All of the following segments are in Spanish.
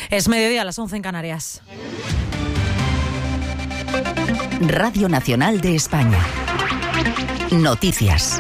Es mediodía, a las 11 en Canarias. Radio Nacional de España. Noticias.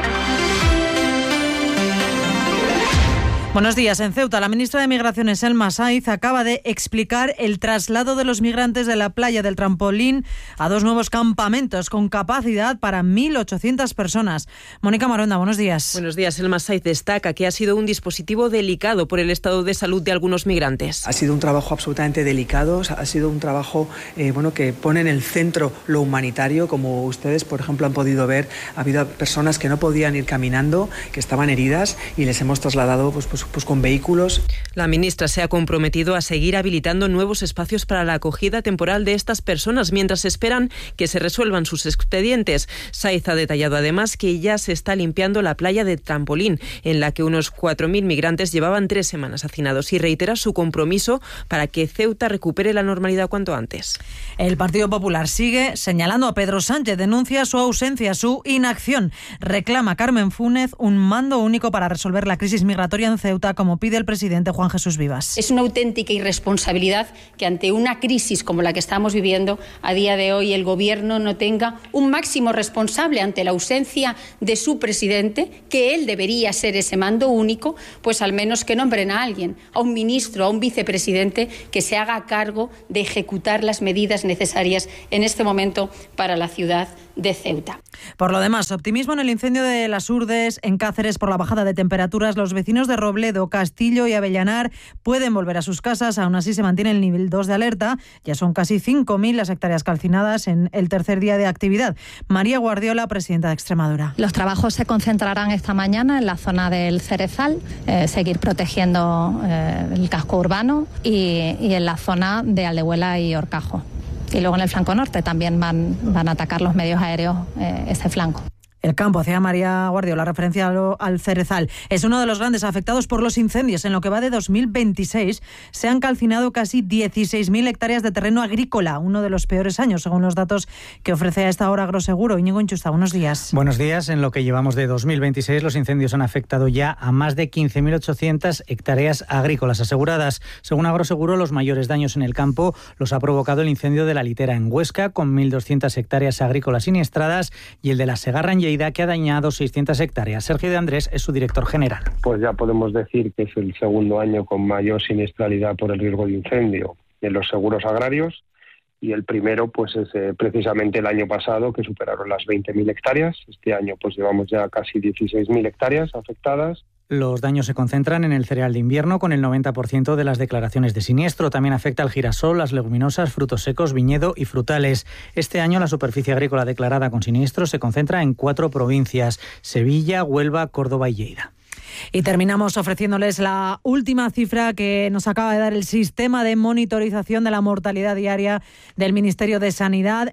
Buenos días. En Ceuta, la ministra de Migraciones, Elma Saiz, acaba de explicar el traslado de los migrantes de la playa del Trampolín a 2 nuevos campamentos con capacidad para 1.800 personas. Mónica Maronda, buenos días. Buenos días. Elma Saiz destaca que ha sido un dispositivo delicado por el estado de salud de algunos migrantes. Ha sido un trabajo absolutamente delicado, ha sido un trabajo que pone en el centro lo humanitario. Como ustedes, por ejemplo, han podido ver, ha habido personas que no podían ir caminando, que estaban heridas y les hemos trasladado pues con vehículos. La ministra se ha comprometido a seguir habilitando nuevos espacios para la acogida temporal de estas personas mientras esperan que se resuelvan sus expedientes. Saiz ha detallado además que ya se está limpiando la playa de Trampolín, en la que unos 4.000 migrantes llevaban 3 semanas hacinados, y reitera su compromiso para que Ceuta recupere la normalidad cuanto antes. El Partido Popular sigue señalando a Pedro Sánchez, denuncia su ausencia, su inacción. Reclama Carmen Fúnez un mando único para resolver la crisis migratoria en Ceuta, como pide el presidente Juan Jesús Vivas. Es una auténtica irresponsabilidad que ante una crisis como la que estamos viviendo a día de hoy el Gobierno no tenga un máximo responsable ante la ausencia de su presidente, que él debería ser ese mando único, pues al menos que nombren a alguien, a un ministro, a un vicepresidente que se haga cargo de ejecutar las medidas necesarias en este momento para la ciudad de Ceuta. Por lo demás, optimismo en el incendio de Las Urdes, en Cáceres, por la bajada de temperaturas. Los vecinos de Robledo, Castillo y Avellanar pueden volver a sus casas. Aún así se mantiene el nivel 2 de alerta. Ya son casi 5.000 las hectáreas calcinadas en el tercer día de actividad. María Guardiola, presidenta de Extremadura. Los trabajos se concentrarán esta mañana en la zona del Cerezal, seguir protegiendo el casco urbano y en la zona de Aldehuela y Horcajo. Y luego en el flanco norte también van a atacar los medios aéreos ese flanco. El campo, hacía María Guardiola referencia al Cerezal. Es uno de los grandes afectados por los incendios. En lo que va de 2026 se han calcinado casi 16.000 hectáreas de terreno agrícola, uno de los peores años, según los datos que ofrece a esta hora Agroseguro. Íñigo Inchusta, buenos días. Buenos días. En lo que llevamos de 2026, los incendios han afectado ya a más de 15.800 hectáreas agrícolas aseguradas. Según Agroseguro, los mayores daños en el campo los ha provocado el incendio de la Litera en Huesca, con 1.200 hectáreas agrícolas siniestradas, y el de la Segarra en que ha dañado 600 hectáreas. Sergio de Andrés es su director general. Pues ya podemos decir que es el segundo año con mayor siniestralidad por el riesgo de incendio en los seguros agrarios, y el primero pues es precisamente el año pasado, que superaron las 20.000 hectáreas. Este año pues llevamos ya casi 16.000 hectáreas afectadas. Los daños se concentran en el cereal de invierno, con el 90% de las declaraciones de siniestro. También afecta al girasol, las leguminosas, frutos secos, viñedo y frutales. Este año la superficie agrícola declarada con siniestro se concentra en 4 provincias: Sevilla, Huelva, Córdoba y Lleida. Y terminamos ofreciéndoles la última cifra que nos acaba de dar el sistema de monitorización de la mortalidad diaria del Ministerio de Sanidad.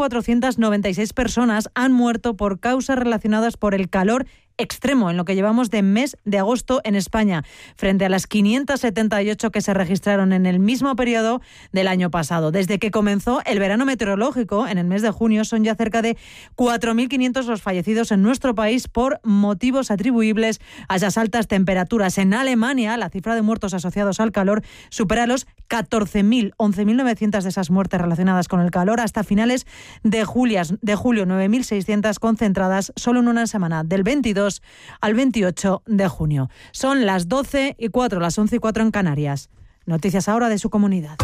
1.496 personas han muerto por causas relacionadas por el calor extremo en lo que llevamos de mes de agosto en España, frente a las 578 que se registraron en el mismo periodo del año pasado. Desde que comenzó el verano meteorológico, en el mes de junio, son ya cerca de 4.500 los fallecidos en nuestro país por motivos atribuibles a esas altas temperaturas. En Alemania, la cifra de muertos asociados al calor supera los 14.000, 11.900 de esas muertes relacionadas con el calor. Hasta finales de julio, 9.600 concentradas solo en una semana, del 22 al 28 de junio. Son las 12:04, las 11:04 en Canarias. Noticias ahora de su comunidad.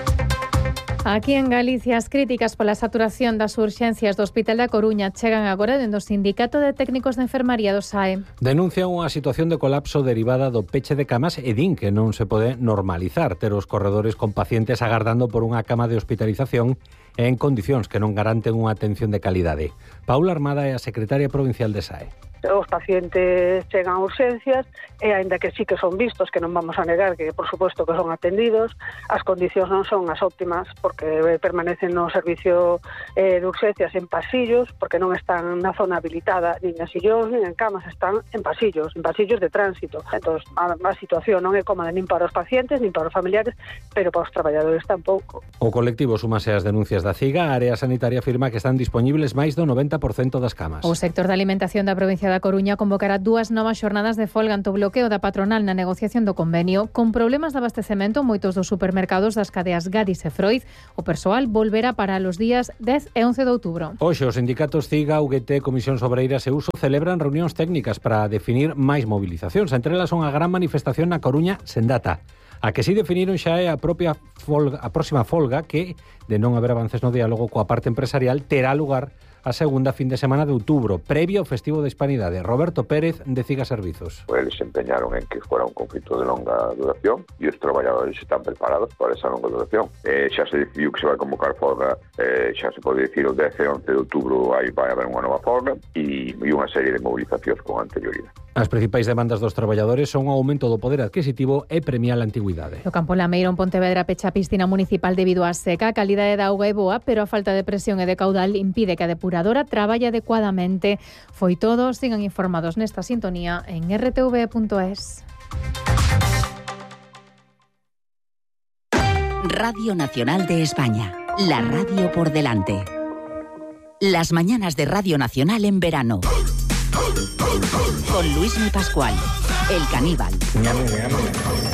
Aquí en Galicia, as críticas pola saturación das urxencias do Hospital da Coruña chegan agora dende o Sindicato de Técnicos de Enfermaría do SAE. Denuncian unha situación de colapso derivada do peche de camas e din que non se pode normalizar ter os corredores con pacientes agardando por unha cama de hospitalización en condicións que non garanten unha atención de calidade. Paula Armada é a secretaria provincial de SAE. Os pacientes chegan a urxencias e, aínda que sí que son vistos, que non vamos a negar que, por suposto, que son atendidos, as condicións non son as óptimas, porque permanecen no servicio de urxencias en pasillos, porque non están na zona habilitada, nin en sillóns, nin en camas, están en pasillos de tránsito. Entón, a situación non é cómoda nin para os pacientes, nin para os familiares, pero para os traballadores tampouco. O colectivo súmase ás denuncias da CIGA. A área sanitaria afirma que están dispoñibles máis do 90% das camas. O sector da alimentación da provincia da da Coruña convocará 2 novas xornadas de folga ante o bloqueo da patronal na negociación do convenio. Con problemas de abastecemento, moitos dos supermercados das cadeas Gadis e Freud, o persoal volverá para os días 10 e 11 de outubro. Hoxe os sindicatos CIGA, UGT, Comisións Obreiras e USO celebran reunións técnicas para definir máis movilizacións. Entre elas unha gran manifestación na Coruña sen data. A que si definiron xa é a próxima folga que, de non haber avances no diálogo coa parte empresarial, terá lugar a segunda fin de semana de outubro, previo ao festivo de Hispanidade. Roberto Pérez, de CIGA Servizos. Eles se empeñaron en que fuera un conflito de longa duración e os traballadores están preparados para esa longa duración. Xa se decidiu que se vai convocar folga, xa se pode dicir o 10 e 11 de outubro aí vai haber unha nova folga e unha serie de movilizacións con anterioridade. As principais demandas dos traballadores son o aumento do poder adquisitivo e premiar a antigüidade. O Campo Lameiro en Pontevedra pecha a piscina municipal debido á seca. A calidade da auga é boa, pero a falta de presión e de caudal impide que a depuradora traballe adecuadamente. Foi todo, sigan informados nesta sintonía en rtv.es. Radio Nacional de España, la radio por delante. Las mañanas de Radio Nacional en verano. Con Luismi Pascual, el caníbal.